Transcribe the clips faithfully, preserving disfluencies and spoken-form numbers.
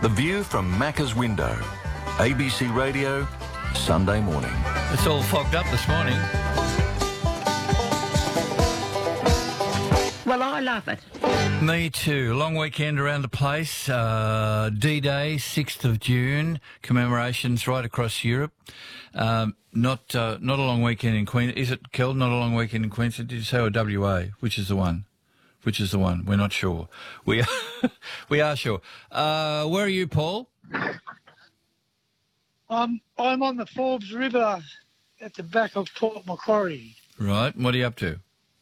The View from Macca's window. A B C Radio, Sunday morning. It's all fogged up this morning. Well, I love it. Me too. Long weekend around the place. Uh, D-Day, sixth of June. Commemorations right across Europe. Um, not uh, not a long weekend in Queensland. Is it, Kel? Not a long weekend in Queensland? Did you say, or W A? Which is the one? Which is the one? We're not sure. We are, we are sure. Uh, where are you, Paul? Um, I'm on the Forbes River at the back of Port Macquarie. Right. What are you up to?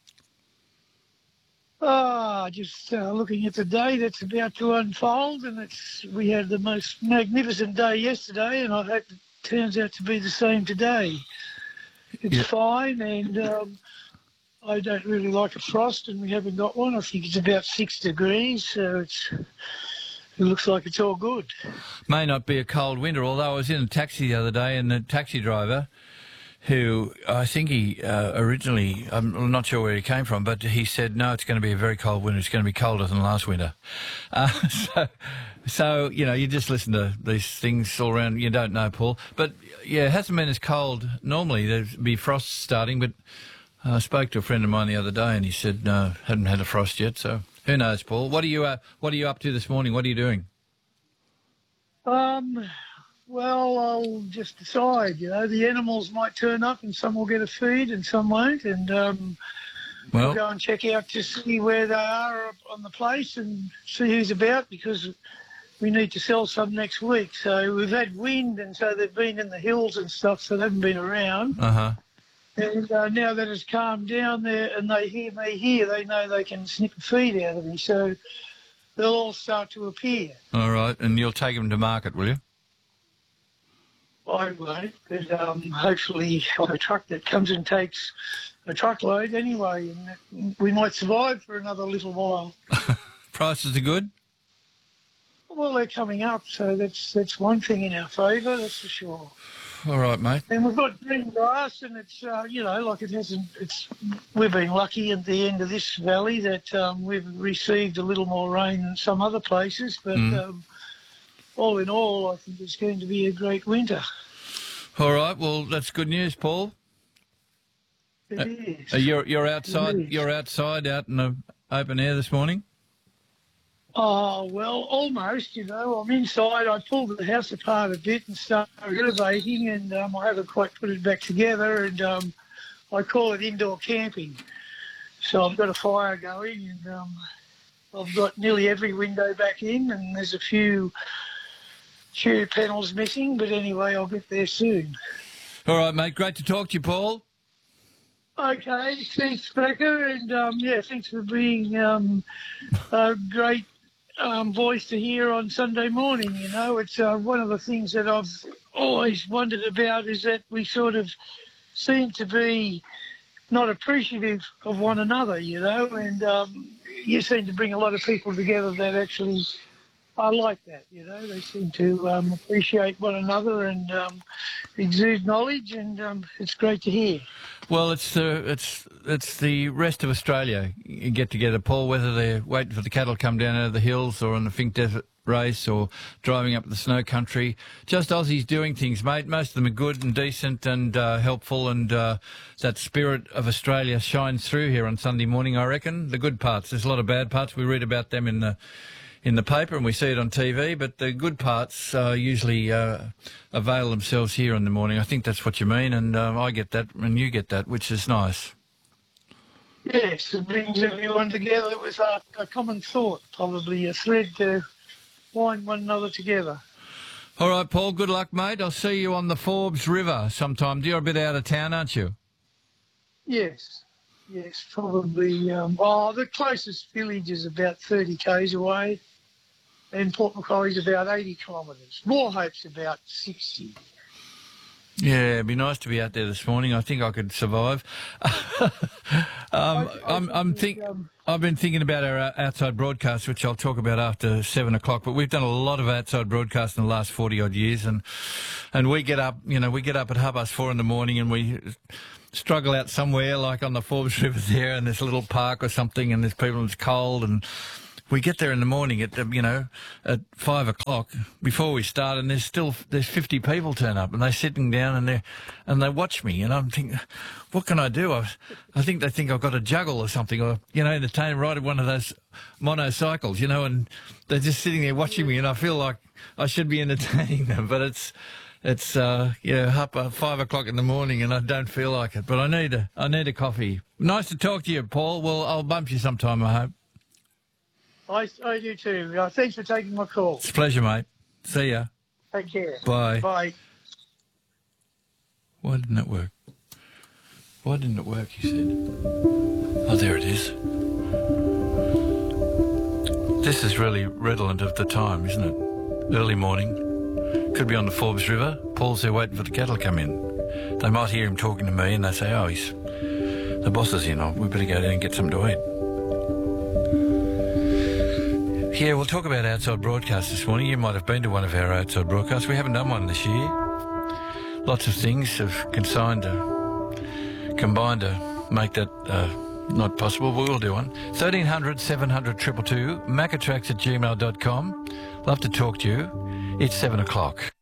Ah, just uh, looking at the day that's about to unfold, and it's we had the most magnificent day yesterday, and I hope it turns out to be the same today. It's Yeah. fine, and um, I don't really like a frost, and we haven't got one. I think it's about six degrees, so it's it looks like it's all good. May not be a cold winter, although I was in a taxi the other day and the taxi driver, who I think he uh, originally, I'm not sure where he came from, but he said, no, it's going to be a very cold winter. It's going to be colder than last winter. Uh, so, so, you know, you just listen to these things all around. You don't know, Paul. But, yeah, it hasn't been as cold. Normally there'd be frost starting, but I spoke to a friend of mine the other day and he said, no, hadn't had a frost yet. So who knows, Paul? What are you, uh, what are you up to this morning? What are you doing? Um, well, I'll just decide. You know, the animals might turn up, and some will get a feed, and some won't. And um, Well, we'll go and check out to see where they are on the place and see who's about, because we need to sell some next week. So we've had wind, and so they've been in the hills and stuff, so they haven't been around. uh-huh. And uh, now that it's calmed down there, and they hear me here, they know they can snip a feed out of me. So they'll all start to appear. All right. And you'll take them to market, will you? I won't, but um, hopefully on a truck that comes and takes a truckload anyway, and we might survive for another little while. Prices are good? Well, they're coming up, so that's that's one thing in our favour, that's for sure. All right, mate. And we've got green grass, and it's uh, you know, like it hasn't. It's we've been lucky at the end of this valley that um, we've received a little more rain than some other places, but. Mm. Um, all in all, I think it's going to be a great winter. All right. Well, that's good news, Paul. It Uh, is. Uh, you're you're outside. It is. You're outside, out in the open air this morning. Oh, well, almost, you know. I'm inside. I pulled the house apart a bit and started renovating, and um, I haven't quite put it back together, and um, I call it indoor camping. So I've got a fire going, and um, I've got nearly every window back in, and there's a few, few panels missing, but anyway, I'll get there soon. All right, mate. Great to talk to you, Paul. Okay, thanks, Becca, and um, yeah, thanks for being um, a great um, voice to hear on Sunday morning. You know, it's uh, one of the things that I've always wondered about is that we sort of seem to be not appreciative of one another, you know, and um, you seem to bring a lot of people together that actually, I like that, you know, they seem to um, appreciate one another and um, exude knowledge, and um, it's great to hear. Well, it's the it's it's the rest of Australia get together, Paul. Whether they're waiting for the cattle to come down out of the hills, or on the Fink Desert race, or driving up the snow country, just Aussies doing things, mate. Most of them are good and decent and uh, helpful, and uh, that spirit of Australia shines through here on Sunday morning. I reckon the good parts. There's a lot of bad parts. We read about them in the in the paper and we see it on T V, but the good parts uh, usually uh, avail themselves here in the morning. I think that's what you mean, and uh, I get that, and you get that, which is nice. Yes, it brings everyone together with a, a common thought, probably a thread to bind one another together. All right, Paul, good luck, mate. I'll see you on the Forbes River sometime. You're a bit out of town, aren't you? Yes, yes, probably. Um, oh, the closest village is about thirty k's away, and Port Macquarie's about eighty kilometres. Moorhope's about sixty. Yeah, it'd be nice to be out there this morning. I think I could survive. um, I- I I'm, I'm think, think, um, I've been thinking about our uh, outside broadcast, which I'll talk about after seven o'clock. But we've done a lot of outside broadcasts in the last forty odd years, and and we get up, you know, we get up at half past four in the morning, and we struggle out somewhere like on the Forbes River there, and this little park or something, and there's people, and it's cold, and we get there in the morning at, um, you know, at five o'clock before we start, and there's still, there's fifty people turn up, and they're sitting down and they and they watch me, and I'm thinking, what can I do? I, I think they think I've got a juggle or something, or, you know, entertain, riding one of those monocycles, you know, and they're just sitting there watching me, and I feel like I should be entertaining them, but it's, it's, uh, yeah, up at five o'clock in the morning, and I don't feel like it, but I need a, I need a coffee. Nice to talk to you, Paul. Well, I'll bump you sometime, I hope. I, I do too. Uh, thanks for taking my call. It's a pleasure, mate. See ya. Take care. Bye. Bye. Why didn't it work? Why didn't it work, he said. Oh, there it is. This is really redolent of the time, isn't it? Early morning. Could be on the Forbes River. Paul's there waiting for the cattle to come in. They might hear him talking to me and they say, oh, he's, the boss is in. Oh, we better go down and get something to eat. Yeah, we'll talk about outside broadcasts this morning. You might have been to one of our outside broadcasts. We haven't done one this year. Lots of things have consigned to, combined to make that uh, not possible, but we'll do one. thirteen hundred, seven hundred, two two two, macatrax at gmail dot com. Love to talk to you. It's seven o'clock.